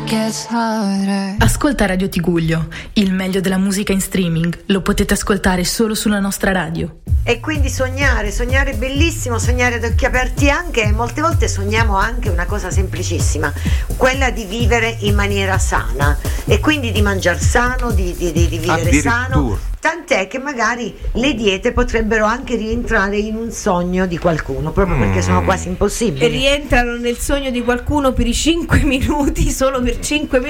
gets harder. Ascolta Radio Tiguglio, il meglio della musica in streaming, lo potete ascoltare solo sulla nostra radio. E quindi sognare è bellissimo, sognare ad occhi aperti anche, e molte volte sogniamo anche una cosa semplicissima, quella di vivere in maniera sana e quindi di mangiare sano, di vivere sano. Tant'è che magari le diete potrebbero anche rientrare in un sogno di qualcuno, proprio perché sono quasi impossibili. E rientrano nel sogno di qualcuno per i 5 minuti, solo per 5 minuti.